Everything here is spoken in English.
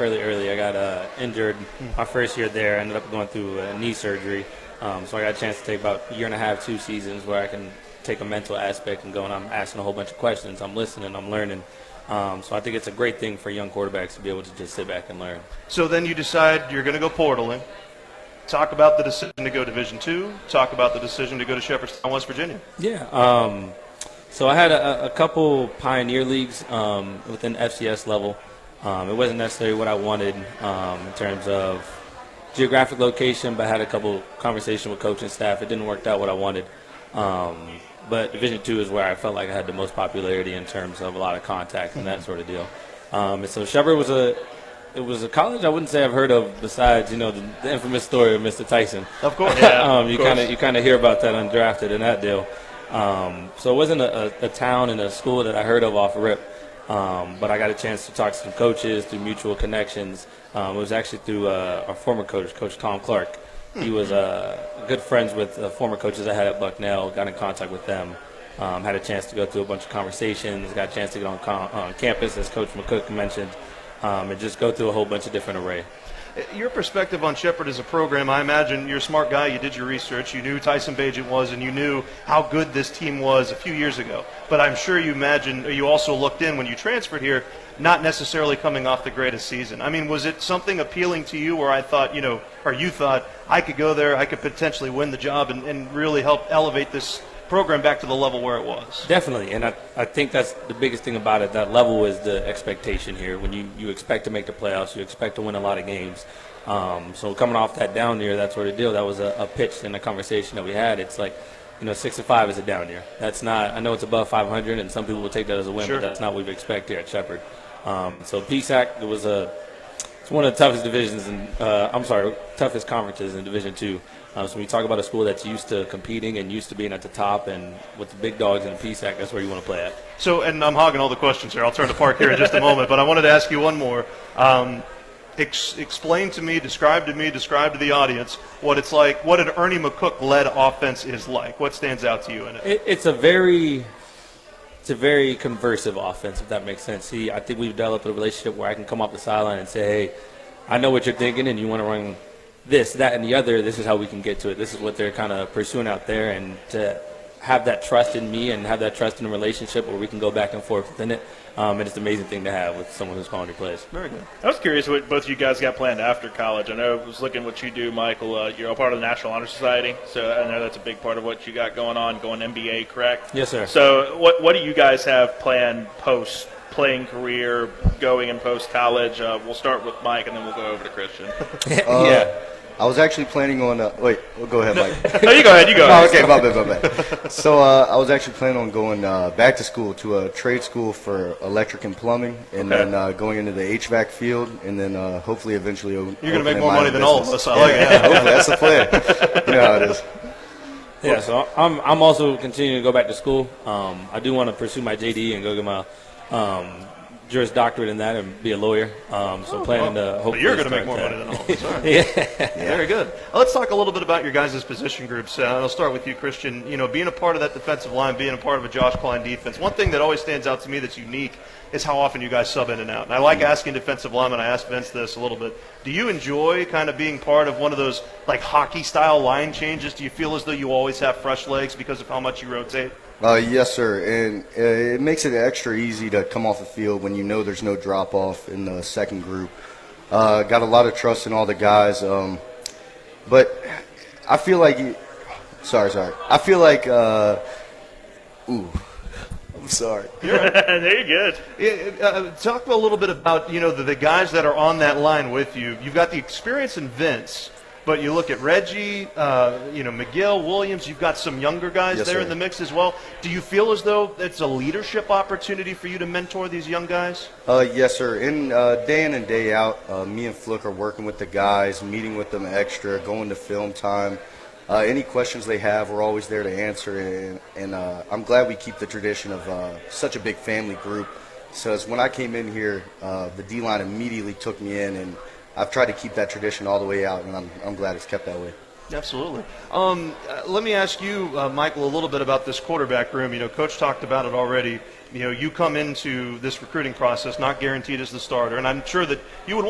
fairly early. I got injured my first year there. I ended up going through a knee surgery. So I got a chance to take about a year and a half, 2 seasons where I can take a mental aspect and go and I'm asking a whole bunch of questions. I'm listening, I'm learning. So I think it's a great thing for young quarterbacks to be able to just sit back and learn. So then you decide you're going to go portaling. Talk about the decision to go Division II. Talk about the decision to go to Shepherdstown, West Virginia. Yeah. So I had a couple Pioneer Leagues within FCS level. It wasn't necessarily what I wanted in terms of geographic location, but I had a couple conversations with coaching staff. It didn't work out what I wanted. But Division II is where I felt like I had the most popularity in terms of a lot of contact and that sort of deal. And so Shepherd was a college I wouldn't say I've heard of besides, the infamous story of Mr. Tyson. Of course. Yeah, you kind of hear about that undrafted in that deal. So it wasn't a town and a school that I heard of off rip. But I got a chance to talk to some coaches through mutual connections. It was actually through our former coach, Coach Tom Clark. He was good friends with former coaches I had at Bucknell, got in contact with them, had a chance to go through a bunch of conversations, got a chance to get on campus, as Coach McCook mentioned, and just go through a whole bunch of different array. Your perspective on Shepherd as a program, I imagine you're a smart guy, you did your research, you knew who Tyson Bagent was, and you knew how good this team was a few years ago. But I'm sure you also looked in when you transferred here, not necessarily coming off the greatest season. I mean, was it something appealing to you where I thought, or you thought, I could go there, I could potentially win the job and really help elevate this program back to the level where it was? Definitely, and I think that's the biggest thing about it. That level is the expectation here. When you expect to make the playoffs, you expect to win a lot of games. So coming off that down year, that's sort of deal. That was a pitch in the conversation that we had. It's like, 6-5 is a down year. That's not. I know it's above 500, and some people will take that as a win, sure. But that's not what we expect here at Shepherd. So PSAC, it's one of the toughest divisions, toughest conferences in Division II. So when you talk about a school that's used to competing and used to being at the top and with the big dogs in the PSAC, that's where you want to play at. So, and I'm hogging all the questions here. I'll turn to Park here in just a moment, but I wanted to ask you one more. Explain to me, describe to the audience what it's like, what an Ernie McCook-led offense is like. What stands out to you in it? It's a very conversive offense, if that makes sense. I think we've developed a relationship where I can come off the sideline and say, hey, I know what you're thinking and you want to run this, that, and the other. This is how we can get to it. This is what they're kind of pursuing out there. And to have that trust in me and have that trust in the relationship where we can go back and forth within it, and it's an amazing thing to have with someone who's calling your plays. Very good. I was curious what both of you guys got planned after college. I know I was looking at what you do, Michael. You're a part of the National Honor Society, so I know that's a big part of what you got going on, going MBA, correct? Yes, sir. So what do you guys have planned post-playing career, going in post-college? We'll start with Mike, and then we'll go over to Christian. Yeah. I was actually planning on wait, well, go ahead, Mike. No, you go ahead. Oh, okay, my bad. So I was actually planning on going back to school to a trade school for electric and plumbing, and then going into the HVAC field, and then hopefully eventually you're going to make more money than all of us. I like it. Hopefully that's the plan. You know how it is. Yeah, so I'm also continuing to go back to school. I do want to pursue my JD and go get my Juris Doctorate in that and be a lawyer. Planning to hopefully. But you're going to make more money than all of us. All right. Yeah. Very good. Let's talk a little bit about your guys' position groups. I'll start with you, Christian. Being a part of that defensive line, being a part of a Josh Klein defense, one thing that always stands out to me that's unique is how often you guys sub in and out. And I like asking defensive linemen. I asked Vince this a little bit. Do you enjoy kind of being part of one of those like hockey-style line changes? Do you feel as though you always have fresh legs because of how much you rotate? Yes, sir, and it makes it extra easy to come off the field when you know there's no drop-off in the second group. Got a lot of trust in all the guys, but I feel like I feel like I'm sorry. There you good. Talk a little bit about the guys that are on that line with you. You've got the experience in Vince. But you look at Reggie, McGill, Williams, you've got some younger guys yes, there sir. in the mix as well. Do you feel as though it's a leadership opportunity for you to mentor these young guys? Yes, sir. Day in and day out, me and Flick are working with the guys, meeting with them extra, going to film time. Any questions they have, we're always there to answer. And I'm glad we keep the tradition of such a big family group. So when I came in here, the D-line immediately took me in, and I've tried to keep that tradition all the way out, and I'm glad it's kept that way. Absolutely. Let me ask you, Michael, a little bit about this quarterback room. Coach talked about it already. You come into this recruiting process not guaranteed as the starter, and I'm sure that you would